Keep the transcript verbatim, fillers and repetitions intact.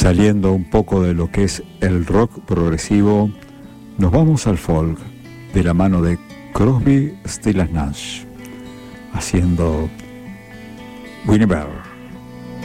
Saliendo un poco de lo que es el rock progresivo, nos vamos al folk de la mano de Crosby, Stills and Nash, haciendo Winnie Bear.